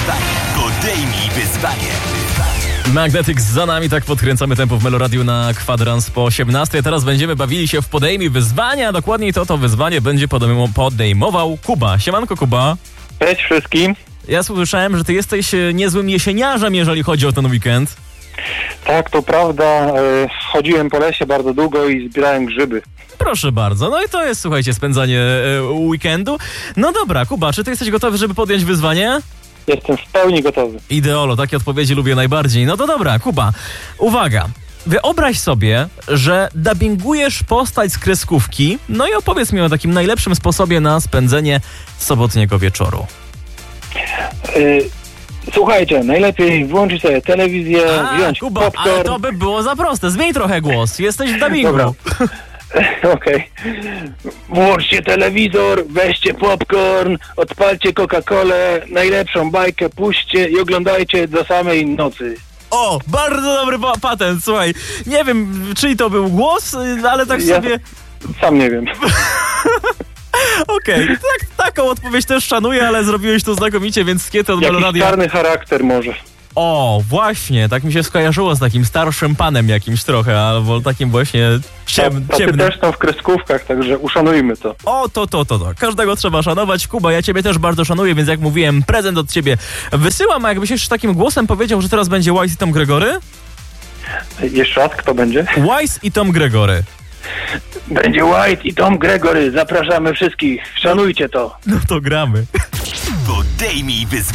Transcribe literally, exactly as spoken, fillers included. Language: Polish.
wyzwanie. Podejmij wyzwanie. Magnetic za nami, tak podkręcamy tempo w Meloradiu na kwadrans po osiemnastej. Teraz będziemy bawili się w Podejmij wyzwania, a dokładniej to to wyzwanie będzie podejmował Kuba. Siemanko, Kuba. Cześć wszystkim. Ja słyszałem, że ty jesteś niezłym jesieniarzem, jeżeli chodzi o ten weekend. Tak, to prawda. Chodziłem po lesie bardzo długo i zbierałem grzyby. Proszę bardzo. No i to jest, słuchajcie, spędzanie e, weekendu. No dobra, Kuba, czy ty jesteś gotowy, żeby podjąć wyzwanie? Jestem w pełni gotowy. Ideolo, takie odpowiedzi lubię najbardziej. No to dobra, Kuba, uwaga. Wyobraź sobie, że dubbingujesz postać z kreskówki, no i opowiedz mi o takim najlepszym sposobie na spędzenie sobotniego wieczoru. Yy, słuchajcie, najlepiej włączyć sobie telewizję, A, wziąć Kuba, popcorn. ale to by było za proste. Zmień trochę głos. Jesteś w dubbingu. Dobra. Okej. Okay. Włączcie telewizor, weźcie popcorn, odpalcie Coca-Colę, najlepszą bajkę puśćcie i oglądajcie do samej nocy. O, bardzo dobry pa- patent, słuchaj. Nie wiem, czyj to był głos, ale tak Ja sobie... sam nie wiem. Okej, okay. tak, taką odpowiedź też szanuję, ale zrobiłeś to znakomicie, więc skiety od Jakiś Meloradia... czarny charakter może. O, właśnie, tak mi się skojarzyło z takim starszym panem jakimś trochę, albo takim właśnie ciem, Tacy ciemnym. też są w kreskówkach, także uszanujmy to. O, to, to, to, to. Każdego trzeba szanować. Kuba, ja ciebie też bardzo szanuję, więc jak mówiłem, prezent od ciebie wysyłam, a jakbyś jeszcze takim głosem powiedział, że teraz będzie Wise i Tom Gregory? Jeszcze raz, kto będzie? Wise i Tom Gregory. Będzie White i Tom Gregory. Zapraszamy wszystkich. Szanujcie to. No to gramy. Podejmij wyzwanie.